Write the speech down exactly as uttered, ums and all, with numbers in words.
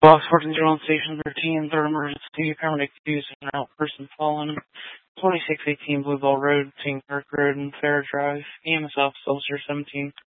Box fourteen zero on Station thirteen, third emergency, paramedic use an out person fallen. twenty-six eighteen Blue Ball Road, Team Park Road, and Fair Drive. E M S Officer seventeen.